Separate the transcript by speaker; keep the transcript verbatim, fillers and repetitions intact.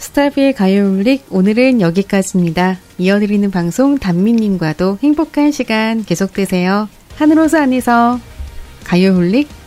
Speaker 1: 스타비의 가요홀릭 오늘은 여기까지입니다. 이어드리는 방송 단미님과도 행복한 시간 계속되세요. 하늘호수 안에서 가요홀릭